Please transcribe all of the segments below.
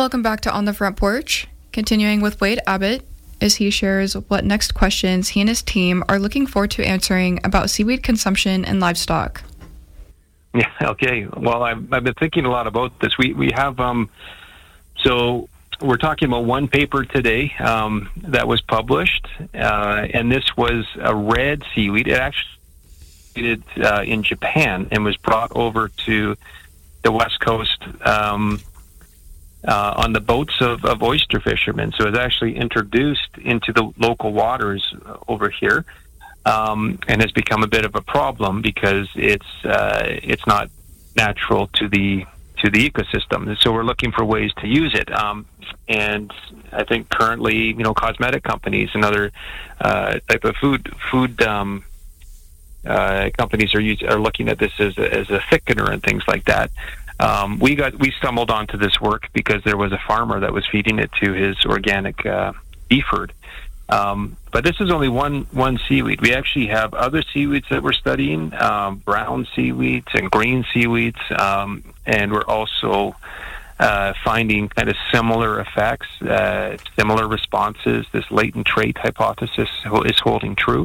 Welcome back to On the Front Porch. Continuing with Wade Abbott as he shares what next questions he and his team are looking forward to answering about seaweed consumption and livestock. Yeah, okay. Well, I've been thinking a lot about this. We have, so we're talking about one paper today that was published, and this was a red seaweed. It actually in Japan and was brought over to the West Coast on the boats of oyster fishermen. So it's actually introduced into the local waters over here, and has become a bit of a problem because it's not natural to the ecosystem. And so we're looking for ways to use it. And I think currently, cosmetic companies and other type of food companies are looking at this as a thickener and things like that. We stumbled onto this work because there was a farmer that was feeding it to his organic beef herd. But this is only one seaweed. We actually have other seaweeds that we're studying, brown seaweeds and green seaweeds, and we're also finding kind of similar effects, similar responses. This latent trait hypothesis is holding true.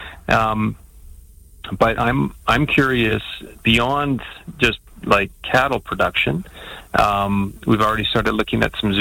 But I'm curious, beyond just like cattle production, we've already started looking at some